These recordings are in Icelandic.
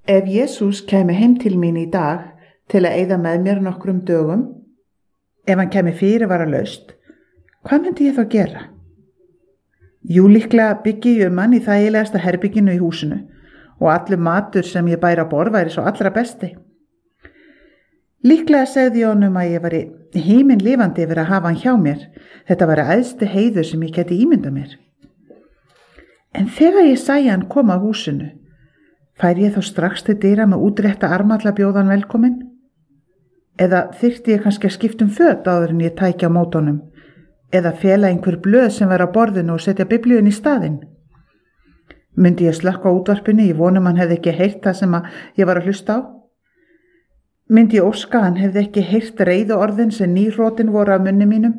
Ef Jesús kæmi heim til mín í dag til að eyða með mér nokkrum dögum, ef hann kæmi fyrirvaralaust, hvað myndi ég þá gera? Jú, líklega byggi ég hann í þægilegasta herbygginu í húsinu og allur matur sem ég bæri á borð væri svo allra besti. Líklega segði ég honum að ég væri himinlifandi yfir að hafa hann hjá mér. Þetta væri æðsti heiður sem ég geti ímyndað mér. En þegar ég sæi hann koma að húsinu, færi ég þá strax til dyra með útrétta arma til að bjóða hann velkominn? Eða þyrfti ég kannski að skipta um föt áður en ég tæki á móti honum? Eða fela einhver blöð sem væri á borðinu og setja biblíun í staðinn? Myndi ég slökkva á útvarpinu í vonum hann hefði ekki heyrt það sem ég var að hlusta á? Myndi ég óska hann hefði ekki heyrt reiðu orðin sem nýhrotin voru af munni mínum?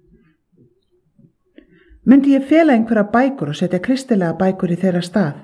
Myndi ég fela einhverja bækur og setja kristilega bækur í þeirra stað?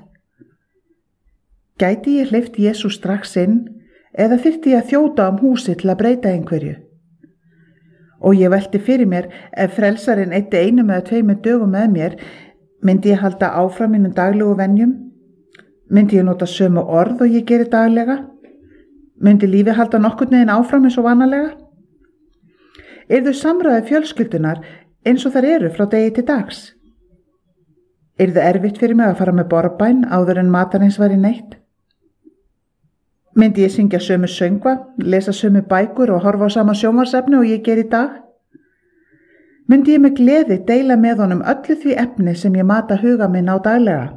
Gæti ég hleypt Jesú strax inn eða þyrfti ég að þjóta húsi til að breyta einhverju? Og ég velti fyrir mér ef frelsarinn eyddi 1 eða 2 dögum með mér, myndi ég halda áfram mínum daglegu venjum? Myndi ég nota sömu orð og ég geri daglega? Myndi lífið halda nokkurn veginn áfram eins og vanalega? Yrðu samræði fjölskyldunar eins og þær eru frá degi til dags? Yrðu erfitt fyrir mig að fara með borðbæn áður en matarins væri neitt? Myndi ég syngja sömu söngva, lesa sömu bækur og horfa á sama sjónvarpsefni og ég geri í dag? Myndi ég með gleði deila með honum öllu því efni sem ég mata huga minn á daglega?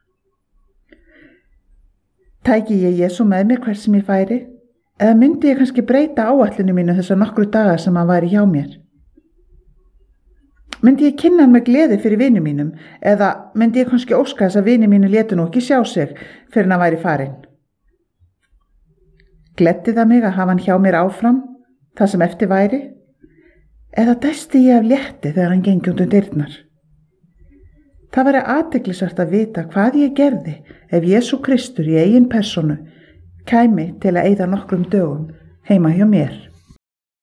Tæki ég Jesú með mér hvert sem ég færi? Eða myndi ég kannski breyta áætlunum mínu þessa nokkru daga sem hann væri hjá mér? Myndi ég kynna hann með gleði fyrir vini mínum eða myndi ég kannski óska þess að vini mínu létu nú ekki sjá sig fyrir hann væri farinn? Gleddi það mig að hafa hann hjá mér áfram, það sem eftir væri? Eða dæsti ég af létti þegar hann gengi út um dyrnar? Það væri athyglisvert að vita hvað ég gerði ef Jesú Kristur í eigin persónu kæmi til að eyða nokkrum dögum heima hjá mér.